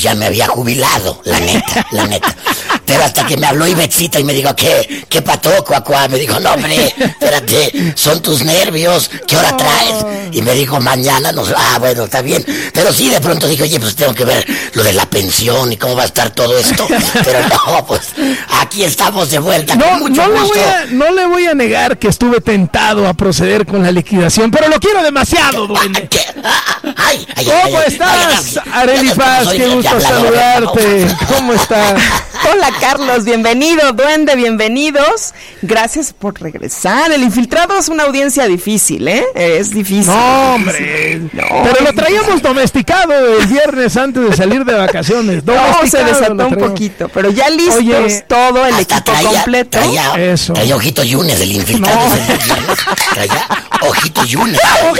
ya me había jubilado, la neta. Pero hasta que me habló Ivetcita y me dijo, ¿qué pató, cuacuá? Me dijo, no, hombre, espérate, son tus nervios, ¿qué hora traes? Y me dijo, mañana bueno, está bien. Pero sí, de pronto dije, oye, pues tengo que ver lo de la pensión y cómo va a estar todo esto. Pero no, pues, aquí estamos de vuelta, con mucho gusto. No le voy a negar que estuve tentado a proceder con la liquidación, pero lo quiero demasiado, duende. ¿Cómo estás, Arely Paz? Qué gusto saludarte. ¿Cómo estás? Hola, Carlos, bienvenido, duende, bienvenidos. Gracias por regresar. El Infiltrado es una audiencia difícil, ¿eh? Es difícil. No, hombre. No. Pero lo traíamos domesticado el viernes antes de salir de vacaciones. No, se desató un poquito, pero ya listos. Oye, todo el equipo completo. Traía Ojito Yunes, el Infiltrado. No. Traía Ojito Yunes.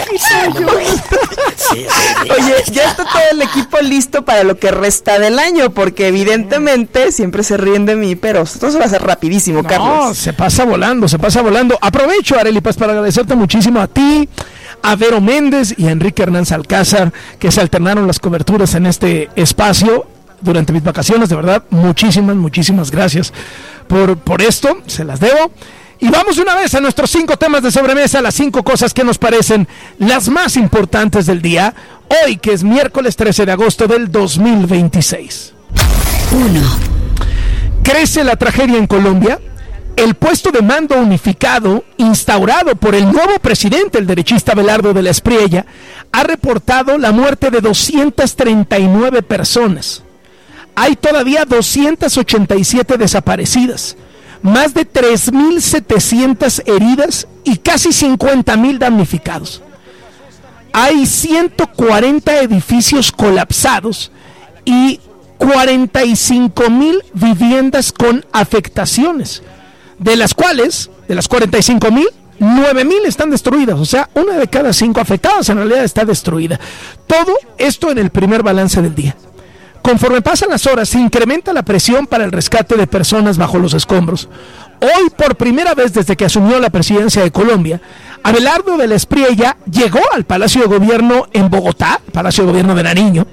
Sí. Oye, ya está todo el equipo listo para lo que resta del año, porque evidentemente siempre se ríen de mí, pero esto se va a hacer rapidísimo, Carlos. No, se pasa volando. Aprovecho, Arely Paz, para agradecerte muchísimo a ti, a Vero Méndez y a Enrique Hernández Alcázar, que se alternaron las coberturas en este espacio durante mis vacaciones. De verdad, muchísimas gracias por esto, se las debo. Y vamos de una vez a nuestros 5 temas de sobremesa, las 5 cosas que nos parecen las más importantes del día, hoy que es miércoles 13 de agosto del 2026. 1. Crece la tragedia en Colombia. El puesto de mando unificado, instaurado por el nuevo presidente, el derechista Abelardo de la Espriella, ha reportado la muerte de 239 personas. Hay todavía 287 desaparecidas, más de 3.700 heridas y casi 50.000 damnificados. Hay 140 edificios colapsados y 45.000 viviendas con afectaciones, de las 45.000, 9.000 están destruidas. O sea, 1 de cada 5 afectados en realidad está destruida. Todo esto en el primer balance del día. Conforme pasan las horas, se incrementa la presión para el rescate de personas bajo los escombros. Hoy, por primera vez desde que asumió la presidencia de Colombia, Abelardo de la Espriella llegó al Palacio de Gobierno en Bogotá, Palacio de Gobierno de Nariño.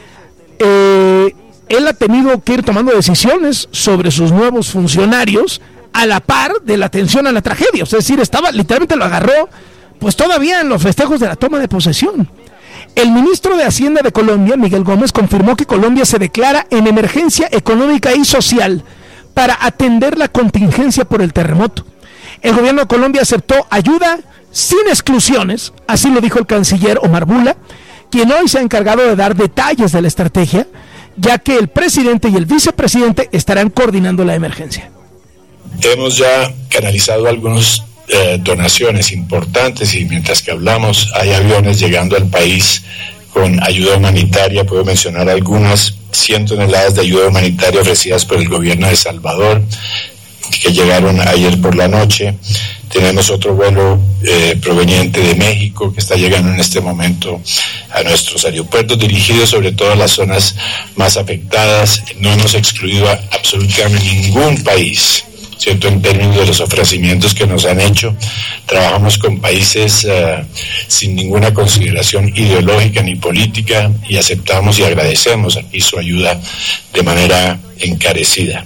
Él ha tenido que ir tomando decisiones sobre sus nuevos funcionarios a la par de la atención a la tragedia. Es decir, literalmente lo agarró, pues todavía en los festejos de la toma de posesión. El ministro de Hacienda de Colombia, Miguel Gómez, confirmó que Colombia se declara en emergencia económica y social para atender la contingencia por el terremoto. El gobierno de Colombia aceptó ayuda sin exclusiones, así lo dijo el canciller Omar Bula, quien hoy se ha encargado de dar detalles de la estrategia, ya que el presidente y el vicepresidente estarán coordinando la emergencia. Hemos ya canalizado algunas donaciones importantes y mientras que hablamos hay aviones llegando al país con ayuda humanitaria. Puedo mencionar algunas 100 toneladas de ayuda humanitaria ofrecidas por el gobierno de El Salvador que llegaron ayer por la noche. Tenemos otro vuelo proveniente de México que está llegando en este momento a nuestros aeropuertos, dirigidos sobre todo a las zonas más afectadas. No hemos excluido a absolutamente ningún país, ¿cierto? En términos de los ofrecimientos que nos han hecho, trabajamos con países sin ninguna consideración ideológica ni política y aceptamos y agradecemos aquí su ayuda de manera encarecida.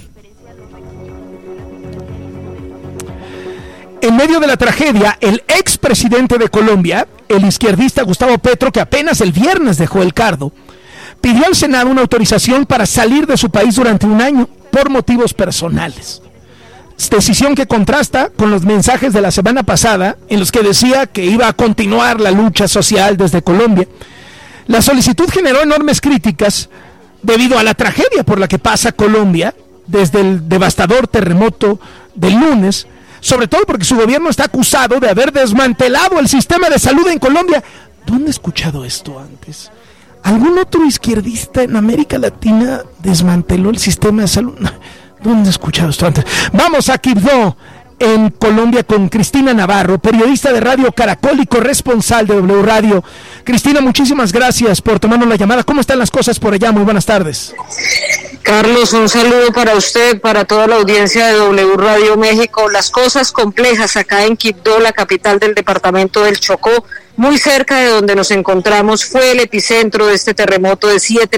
En medio de la tragedia, el expresidente de Colombia, el izquierdista Gustavo Petro, que apenas el viernes dejó el cargo, pidió al Senado una autorización para salir de su país durante un año por motivos personales. Decisión que contrasta con los mensajes de la semana pasada en los que decía que iba a continuar la lucha social desde Colombia. La solicitud generó enormes críticas debido a la tragedia por la que pasa Colombia desde el devastador terremoto del lunes, sobre todo porque su gobierno está acusado de haber desmantelado el sistema de salud en Colombia. ¿Dónde he escuchado esto antes? ¿Algún otro izquierdista en América Latina desmanteló el sistema de salud? ¿Dónde he escuchado esto antes? Vamos a Quibdó, en Colombia, con Cristina Navarro, periodista de Radio Caracol y corresponsal de W Radio. Cristina, muchísimas gracias por tomarnos la llamada. ¿Cómo están las cosas por allá? Muy buenas tardes. Carlos, un saludo para usted, para toda la audiencia de W Radio México. Las cosas complejas acá en Quibdó, la capital del departamento del Chocó, muy cerca de donde nos encontramos. Fue el epicentro de este terremoto de